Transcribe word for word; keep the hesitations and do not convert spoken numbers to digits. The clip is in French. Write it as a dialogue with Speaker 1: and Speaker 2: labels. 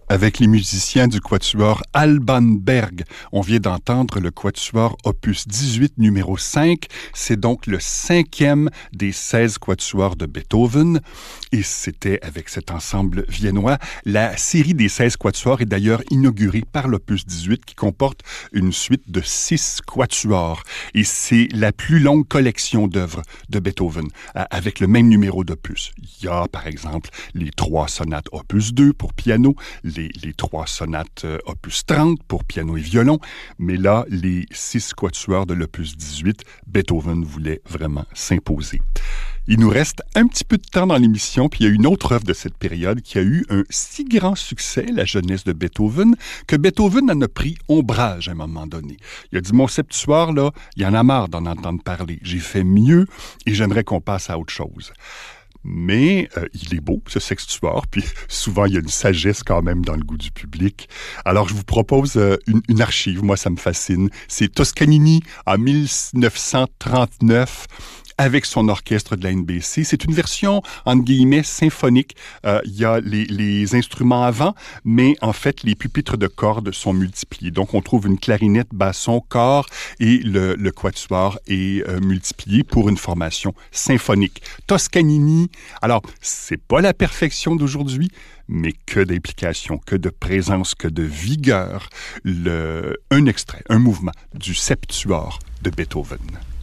Speaker 1: avec les musiciens du quatuor Alban Berg. On vient d'entendre le quatuor opus dix-huit numéro cinq. C'est donc le cinquième des seize quatuors de Beethoven. Et c'était avec cet ensemble viennois. La série des seize quatuors est d'ailleurs inaugurée par l'opus dix-huit qui comporte une suite de six quatuors. Et c'est la plus longue collection d'œuvres de Beethoven avec le même numéro d'opus. Il y a par exemple les trois sonates opus deux pour piano, les, les trois sonates euh, opus trente pour piano et violon, mais là, les six quatuors de l'opus dix-huit, Beethoven voulait vraiment s'imposer. Il nous reste un petit peu de temps dans l'émission, puis il y a une autre œuvre de cette période qui a eu un si grand succès, la jeunesse de Beethoven, que Beethoven en a pris ombrage à un moment donné. Il a dit, mon septuor, là, il y en a marre d'en entendre parler. J'ai fait mieux et j'aimerais qu'on passe à autre chose. Mais euh, il est beau, ce sextuor, puis souvent il y a une sagesse quand même dans le goût du public. Alors je vous propose euh, une, une archive, moi ça me fascine. C'est Toscanini en dix-neuf cent trente-neuf avec son orchestre de la N B C. C'est une version, entre guillemets, symphonique. Euh, il y a les, les instruments avant, mais en fait, les pupitres de cordes sont multipliés. Donc, on trouve une clarinette, basson, cor, et le, le quatuor est euh, multiplié pour une formation symphonique. Toscanini, alors, c'est pas la perfection d'aujourd'hui, mais que d'implication, que de présence, que de vigueur. Le, un extrait, un mouvement du septuor de Beethoven.